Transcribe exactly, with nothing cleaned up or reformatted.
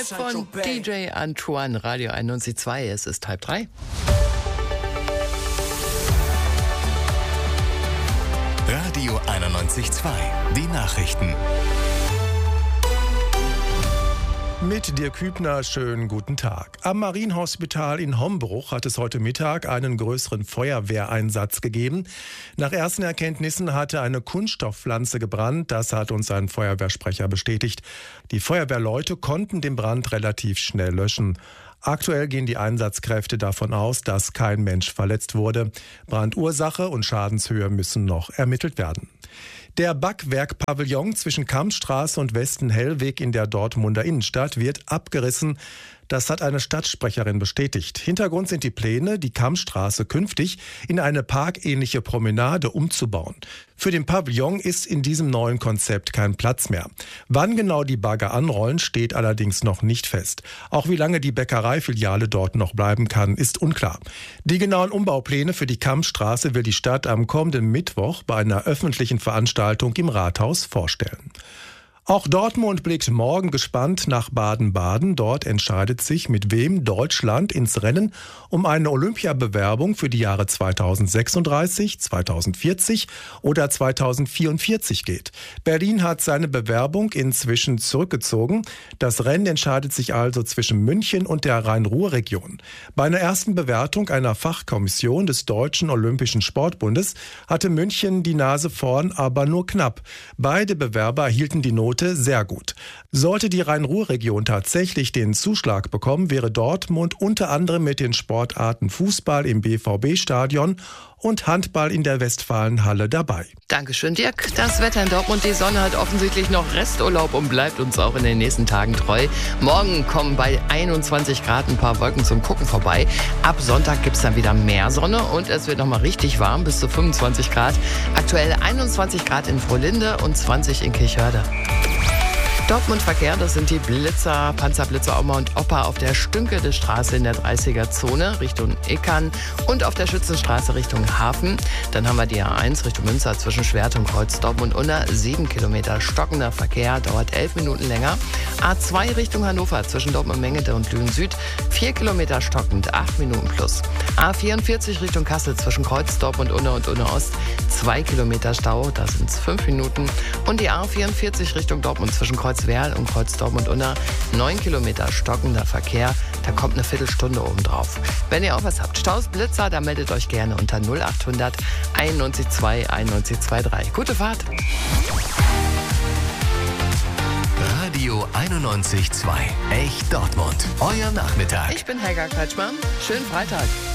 Vibe von D J Antoine, Radio einundneunzig Komma zwei. Es ist halb drei. Radio einundneunzig Komma zwei. Die Nachrichten. Mit Dirk Hübner, schönen guten Tag. Am Marienhospital in Hombruch hat es heute Mittag einen größeren Feuerwehreinsatz gegeben. Nach ersten Erkenntnissen hatte eine Kunststoffpflanze gebrannt. Das hat uns ein Feuerwehrsprecher bestätigt. Die Feuerwehrleute konnten den Brand relativ schnell löschen. Aktuell gehen die Einsatzkräfte davon aus, dass kein Mensch verletzt wurde. Brandursache und Schadenshöhe müssen noch ermittelt werden. Der Backwerk-Pavillon zwischen Kammstraße und Westen-Hellweg in der Dortmunder Innenstadt wird abgerissen. Das hat eine Stadtsprecherin bestätigt. Hintergrund sind die Pläne, die Kammstraße künftig in eine parkähnliche Promenade umzubauen. Für den Pavillon ist in diesem neuen Konzept kein Platz mehr. Wann genau die Bagger anrollen, steht allerdings noch nicht fest. Auch wie lange die Bäckereifiliale dort noch bleiben kann, ist unklar. Die genauen Umbaupläne für die Kammstraße will die Stadt am kommenden Mittwoch bei einer öffentlichen Veranstaltung im Rathaus vorstellen. Auch Dortmund blickt morgen gespannt nach Baden-Baden. Dort entscheidet sich, mit wem Deutschland ins Rennen um eine Olympiabewerbung für die Jahre zweitausendsechsunddreißig, zweitausendvierzig oder zweitausendvierundvierzig geht. Berlin hat seine Bewerbung inzwischen zurückgezogen. Das Rennen entscheidet sich also zwischen München und der Rhein-Ruhr-Region. Bei einer ersten Bewertung einer Fachkommission des Deutschen Olympischen Sportbundes hatte München die Nase vorn, aber nur knapp. Beide Bewerber erhielten die Note sehr gut. Sollte die Rhein-Ruhr-Region tatsächlich den Zuschlag bekommen, wäre Dortmund unter anderem mit den Sportarten Fußball im B V B-Stadion und Handball in der Westfalenhalle dabei. Dankeschön, Dirk. Das Wetter in Dortmund, die Sonne hat offensichtlich noch Resturlaub und bleibt uns auch in den nächsten Tagen treu. Morgen kommen bei einundzwanzig Grad ein paar Wolken zum Gucken vorbei. Ab Sonntag gibt es dann wieder mehr Sonne und es wird nochmal richtig warm, bis zu fünfundzwanzig Grad. Aktuell einundzwanzig Grad in Frohlinde und zwanzig in Kirchhörde. Dortmund-Verkehr, das sind die Blitzer, Panzerblitzer Oma und Opa auf der Stünkede-Straße in der dreißiger-Zone Richtung Eckern und auf der Schützenstraße Richtung Hafen. Dann haben wir die A eins Richtung Münster zwischen Schwert und Kreuz Dortmund-Unna, sieben Kilometer stockender Verkehr, dauert elf Minuten länger. A zwei Richtung Hannover zwischen Dortmund-Mengede und Lünen-Süd, vier Kilometer stockend, acht Minuten plus. A vierundvierzig Richtung Kassel zwischen Kreuz Dortmund-Unna und Unna-Ost, zwei Kilometer Stau, da sind es fünf Minuten. Und die A vierundvierzig Richtung Dortmund zwischen Kreuz Werl und Kreuz Dortmund-Unna, neun Kilometer stockender Verkehr, da kommt eine Viertelstunde oben drauf. Wenn ihr auch was habt, Staus, Blitzer, dann meldet euch gerne unter null achthundert einundneunzig Komma zwei einundneunzig Komma zweiunddreißig. Gute Fahrt! Radio einundneunzig Komma zwei. Echt Dortmund. Euer Nachmittag. Ich bin Helga Kretschmann. Schönen Freitag.